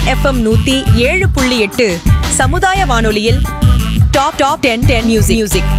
FM 107.8 சமுதாய வானொலியில் top 10 music.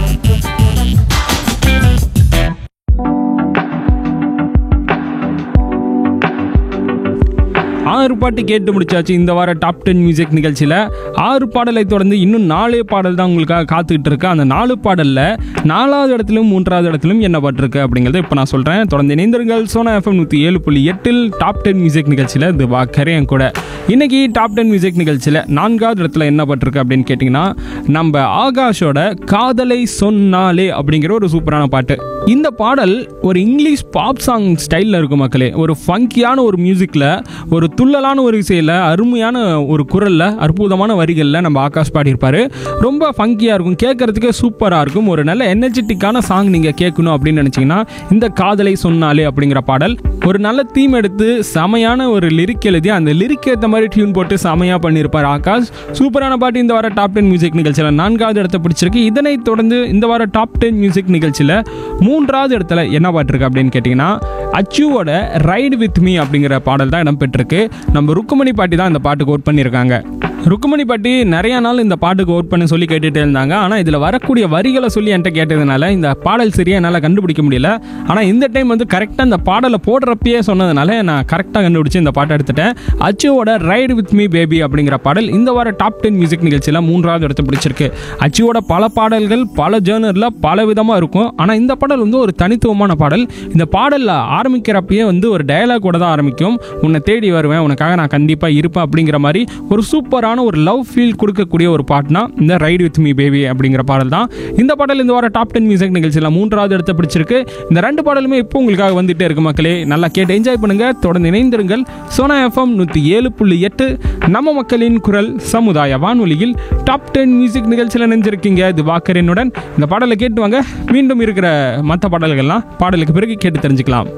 ஆறு பாட்டு கேட்டு முடிச்சாச்சு இந்த வார டாப் 10 மியூசிக் நிகழ்ச்சியில். 6 பாடலை தொடர்ந்து இன்னும் 4 பாடல் தான் உங்களுக்காக காத்துக்கிட்டு இருக்கு. அந்த 4 பாடலில் 4வது இடத்திலும் 3வது இடத்திலும் என்ன பாட்டிருக்கு அப்படிங்கிறத இப்போ நான் சொல்கிறேன். தொடர்ந்து இணைந்திருங்கள். சோனா FM 107.8 டாப் 10 மியூசிக் நிகழ்ச்சியில் இது வாக்கரையும் கூட. இன்னைக்கு டாப் 10 மியூசிக் நிகழ்ச்சியில் 4வது இடத்துல என்ன பாட்டிருக்கு அப்படின்னு கேட்டிங்கன்னா, நம்ம ஆகாஷோட காதலை சொன்னாலே அப்படிங்கிற ஒரு சூப்பரான பாட்டு. இந்த பாடல் ஒரு இங்கிலீஷ் பாப் சாங் ஸ்டைலில் இருக்கும் மக்களே. ஒரு ஃபங்கியான ஒரு மியூசிக்கில், ஒரு துள்ளலான ஒரு இசையில், அருமையான ஒரு குரலில், அற்புதமான வரிகளில் நம்ம ஆகாஷ் பாடியிருப்பார். ரொம்ப ஃபங்கியாக இருக்கும், கேட்குறதுக்கே சூப்பராக இருக்கும். ஒரு நல்ல எனர்ஜெட்டிக்கான சாங் நீங்கள் கேட்கணும் அப்படின்னு நினச்சிங்கன்னா இந்த காதலை சொன்னாலே அப்படிங்கிற பாடல். ஒரு நல்ல தீம் எடுத்து செமையான ஒரு லிரிக் எழுதி அந்த லிரிக் ஏற்ற மாதிரி டியூன் போட்டு செமையாக பண்ணியிருப்பார் ஆகாஷ். சூப்பரான பாட்டு இந்த வார டாப் 10 மியூசிக் நிகழ்ச்சியில் 4வது இடத்தை பிடிச்சிருக்கு. இதனைத் தொடர்ந்து இந்த வார டாப் 10 மியூசிக் நிகழ்ச்சியில் 3வது இடத்துல என்ன பாட்டு இருக்கு அப்படின்னு கேட்டிங்கன்னா, அச்சுவோட ரைடு வித் மீ அப்படிங்கிற பாடல் தான் இடம்பெற்றிருக்கு. நம்ம ருக்குமணி பாட்டி தான் இந்த பாட்டுக்கு ஓட் பண்ணியிருக்காங்க. ருக்குமணி பாட்டி நிறைய நாள் இந்த பாட்டுக்கு ஓட் பண்ணி சொல்லி கேட்டுகிட்டே இருந்தாங்க. ஆனால் இதில் வரக்கூடிய வரிகளை சொல்லி என்கிட்ட கேட்டதுனால இந்த பாடல் சரியாக என்னால் கண்டுபிடிக்க முடியல. ஆனால் இந்த டைம் வந்து கரெக்டாக இந்த பாடலை போடுறப்பயே சொன்னதுனால நான் கரெக்டாக கண்டுபிடிச்சி இந்த பாட்டை எடுத்துட்டேன். அச்சுவோட ரைடு வித் மீ பேபி அப்படிங்கிற பாடல் இந்த வார டாப் 10 மியூசிக் நிகழ்ச்சியில் 3வது இடத்தை பிடிச்சிருக்கு. அச்சுவோட பல பாடல்கள் பல ஜேர்னரில் பல விதமாக இருக்கும். ஆனால் இந்த பாடல் வந்து ஒரு தனித்துவமான பாடல். இந்த பாடலில் ஆரம்பிக்கிறப்பயே வந்து ஒரு டயலாக் கூட தான் ஆரம்பிக்கும். உன்னை தேடி வருவேன், உனக்காக நான் கண்டிப்பாக இருப்பேன் அப்படிங்கிற மாதிரி ஒரு சூப்பரான ஒரு லவ் ஃபீல் கொடுக்கக்கூடிய ஒரு பாட்டுனா இந்த ரைடு வித் மீ பேபி அப்படிங்கிற பாடல் தான். இந்த பாடல் இந்த வார டாப் 10 மியூசிக் நிகழ்ச்சியில் 3வது இடத்தை பிடிச்சிருக்கு. இந்த 2 பாடலுமே இப்போ உங்களுக்காக வந்துட்டே இருக்கு மக்களே. நல்லா கேட்டு என்ஜாய் பண்ணுங்க. தொடர்ந்து இணைந்திருங்கள். சோனா FM 107.8 நம்ம மக்களின் குரல் சமுதாய வானொலியில் டாப் 10 மியூசிக் நிகழ்ச்சியில் நினைஞ்சிருக்கீங்க. இது வாக்கரனுடன். இந்த பாடலை கேட்டு வாங்க. மீண்டும் இருக்கிற மற்ற பாடல்கள்லாம் பாடலுக்கு பிறகு கேட்டு தெரிஞ்சுக்கலாம்.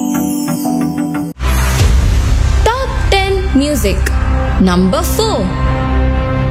Top 10 Music Number 4.